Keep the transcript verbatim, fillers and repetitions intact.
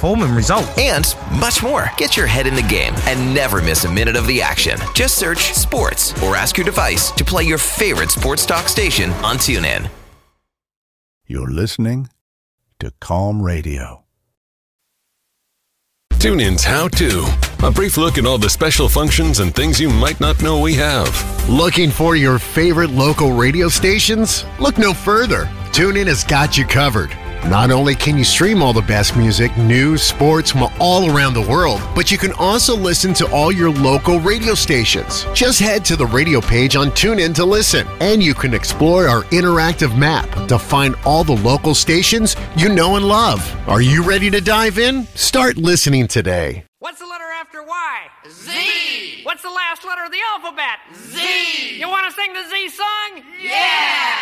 form and result. And much more. Get your head in the game and never miss a minute of the action. Just search sports or ask your device to play your favorite sports talk station on TuneIn. You're listening to Calm Radio. TuneIn's How To. A brief look at all the special functions and things you might not know we have. Looking for your favorite local radio stations? Look no further. TuneIn has got you covered. Not only can you stream all the best music, news, sports from all around the world, but you can also listen to all your local radio stations. Just head to the radio page on TuneIn to listen, and you can explore our interactive map to find all the local stations you know and love. Are you ready to dive in? Start listening today. What's the letter after Y? Z. What's the last letter of the alphabet? Z. You want to sing the Z song? Yeah!